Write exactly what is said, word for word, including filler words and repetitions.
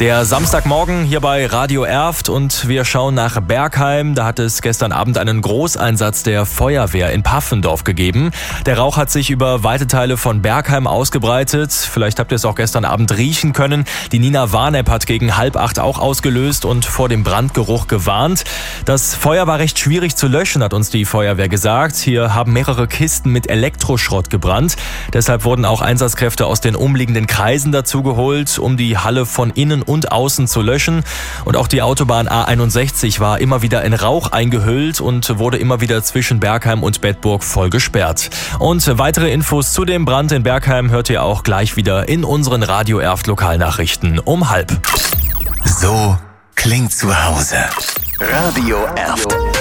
Der Samstagmorgen hier bei Radio Erft und wir schauen nach Bergheim. Da hat es gestern Abend einen Großeinsatz der Feuerwehr in Paffendorf gegeben. Der Rauch hat sich über weite Teile von Bergheim ausgebreitet. Vielleicht habt ihr es auch gestern Abend riechen können. Die Nina Warn-App hat gegen halb acht auch ausgelöst und vor dem Brandgeruch gewarnt. Das Feuer war recht schwierig zu löschen, hat uns die Feuerwehr gesagt. Hier haben mehrere Kisten mit Elektroschrott gebrannt. Deshalb wurden auch Einsatzkräfte aus den umliegenden Kreisen dazugeholt, um die Halle von innen und außen zu löschen. Und auch die Autobahn A einundsechzig war immer wieder in Rauch eingehüllt und wurde immer wieder zwischen Bergheim und Bedburg voll gesperrt. Und weitere Infos zu dem Brand in Bergheim hört ihr auch gleich wieder in unseren Radio Erft Lokalnachrichten um halb. So klingt zu Hause. Radio Erft.